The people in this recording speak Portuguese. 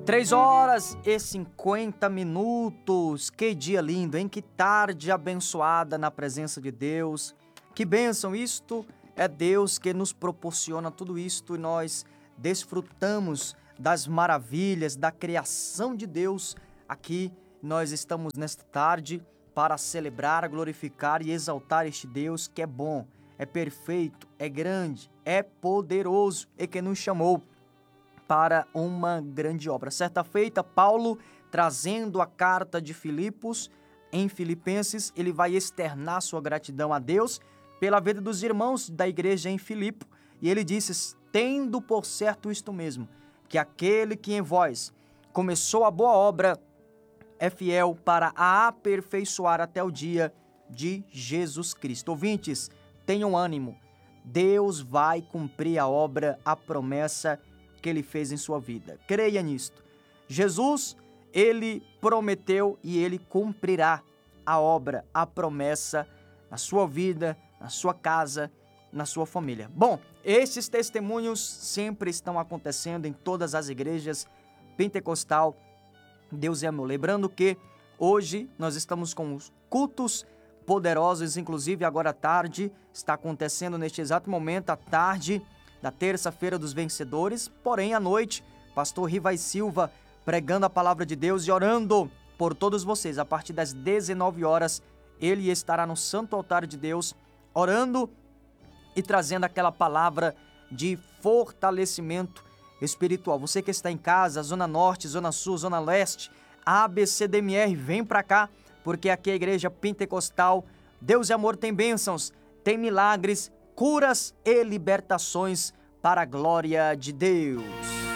3h50. Que dia lindo, hein? Que tarde abençoada na presença de Deus. Que bênção, isto é Deus que nos proporciona tudo isto e nós desfrutamos das maravilhas da criação de Deus. Aqui nós estamos nesta tarde para celebrar, glorificar e exaltar este Deus que é bom, é perfeito, é grande, é poderoso e que nos chamou para uma grande obra. Certa feita, Paulo, trazendo a carta de Filipos, em Filipenses, ele vai externar sua gratidão a Deus pela vida dos irmãos da igreja em Filipo, e ele disse, tendo por certo isto mesmo, que aquele que em vós começou a boa obra é fiel para a aperfeiçoar até o dia de Jesus Cristo. Ouvintes, tenham ânimo, Deus vai cumprir a obra, a promessa que ele fez em sua vida. Creia nisto. Jesus, ele prometeu e ele cumprirá a obra, a promessa na sua vida, na sua casa, na sua família. Bom, esses testemunhos sempre estão acontecendo em todas as igrejas pentecostal. Deus é amor. Lembrando que hoje nós estamos com os cultos poderosos, inclusive agora à tarde, está acontecendo neste exato momento, à tarde da terça-feira dos vencedores, porém à noite, pastor Rivai Silva pregando a palavra de Deus e orando por todos vocês. A partir das 19 horas, ele estará no santo altar de Deus, orando e trazendo aquela palavra de fortalecimento espiritual. Você que está em casa, Zona Norte, Zona Sul, Zona Leste, ABCDMR, vem para cá, porque aqui é a igreja pentecostal. Deus e amor tem bênçãos, tem milagres, curas e libertações para a glória de Deus.